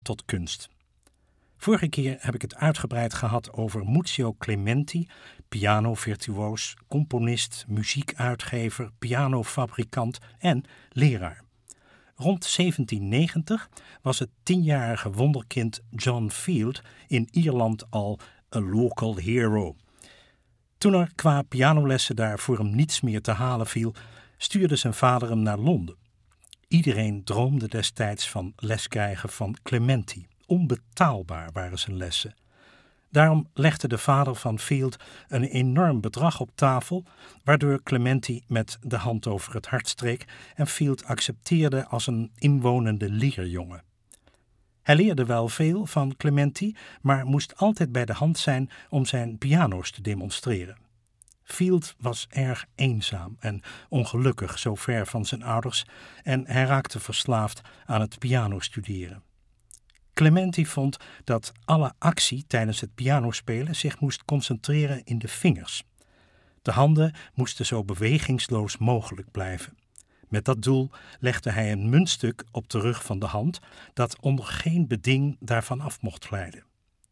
tot kunst. Vorige keer heb ik het uitgebreid gehad over Muzio Clementi, pianovirtuoos, componist, muziekuitgever, pianofabrikant en leraar. Rond 1790 was het 10-jarige wonderkind John Field in Ierland al a local hero. Toen er qua pianolessen daar voor hem niets meer te halen viel, stuurde zijn vader hem naar Londen. Iedereen droomde destijds van les krijgen van Clementi. Onbetaalbaar waren zijn lessen. Daarom legde de vader van Field een enorm bedrag op tafel, waardoor Clementi met de hand over het hart streek en Field accepteerde als een inwonende leerjongen. Hij leerde wel veel van Clementi, maar moest altijd bij de hand zijn om zijn piano's te demonstreren. Field was erg eenzaam en ongelukkig zo ver van zijn ouders en hij raakte verslaafd aan het pianostuderen. Clementi vond dat alle actie tijdens het pianospelen zich moest concentreren in de vingers. De handen moesten zo bewegingsloos mogelijk blijven. Met dat doel legde hij een muntstuk op de rug van de hand dat onder geen beding daarvan af mocht glijden.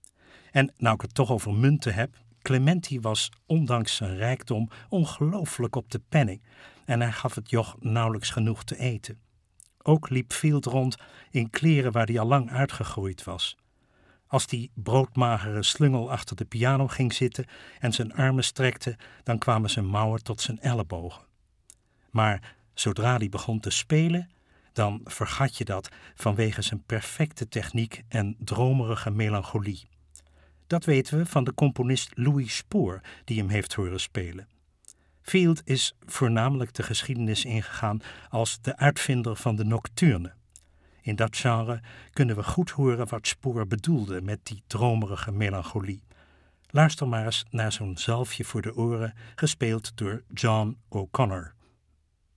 En nou ik het toch over munten heb, Clementi was ondanks zijn rijkdom ongelooflijk op de penning en hij gaf het joch nauwelijks genoeg te eten. Ook liep Field rond in kleren waar hij al lang uitgegroeid was. Als die broodmagere slungel achter de piano ging zitten en zijn armen strekte, dan kwamen zijn mouwen tot zijn ellebogen. Maar zodra hij begon te spelen, dan vergat je dat vanwege zijn perfecte techniek en dromerige melancholie. Dat weten we van de componist Louis Spohr, die hem heeft horen spelen. Field is voornamelijk de geschiedenis ingegaan als de uitvinder van de nocturne. In dat genre kunnen we goed horen wat Spohr bedoelde met die dromerige melancholie. Luister maar eens naar zo'n zalfje voor de oren, gespeeld door John O'Connor.